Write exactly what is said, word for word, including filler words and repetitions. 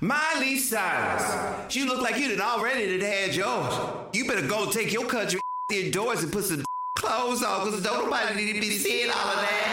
Miley Cyrus, you look like you done already done had yours. You better go take your country indoors and put some clothes on, because don't nobody need to be seeing all of that.